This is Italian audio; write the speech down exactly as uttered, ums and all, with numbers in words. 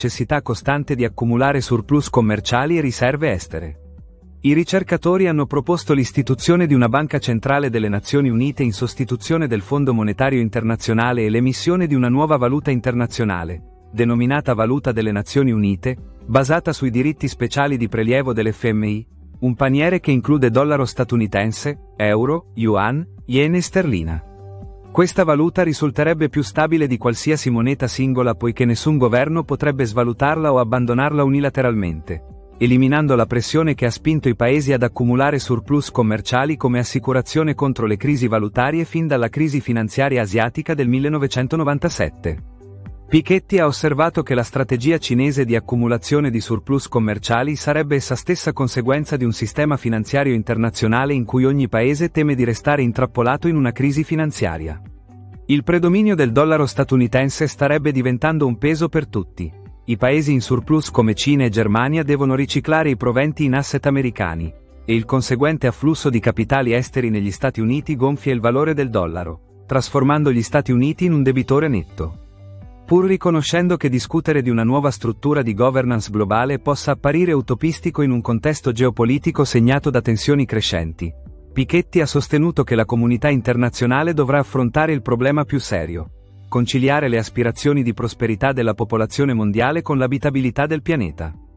necessità costante di accumulare surplus commerciali e riserve estere. I ricercatori hanno proposto l'istituzione di una banca centrale delle Nazioni Unite in sostituzione del Fondo Monetario Internazionale e l'emissione di una nuova valuta internazionale, denominata Valuta delle Nazioni Unite, basata sui diritti speciali di prelievo dell'F M I, un paniere che include dollaro statunitense, euro, yuan, yen e sterlina. Questa valuta risulterebbe più stabile di qualsiasi moneta singola poiché nessun governo potrebbe svalutarla o abbandonarla unilateralmente, eliminando la pressione che ha spinto i paesi ad accumulare surplus commerciali come assicurazione contro le crisi valutarie fin dalla crisi finanziaria asiatica del millenovecentonovantasette. Piketty ha osservato che la strategia cinese di accumulazione di surplus commerciali sarebbe essa stessa conseguenza di un sistema finanziario internazionale in cui ogni paese teme di restare intrappolato in una crisi finanziaria. Il predominio del dollaro statunitense starebbe diventando un peso per tutti. I paesi in surplus come Cina e Germania devono riciclare i proventi in asset americani, e il conseguente afflusso di capitali esteri negli Stati Uniti gonfia il valore del dollaro, trasformando gli Stati Uniti in un debitore netto. Pur riconoscendo che discutere di una nuova struttura di governance globale possa apparire utopistico in un contesto geopolitico segnato da tensioni crescenti, Piketty ha sostenuto che la comunità internazionale dovrà affrontare il problema più serio: conciliare le aspirazioni di prosperità della popolazione mondiale con l'abitabilità del pianeta.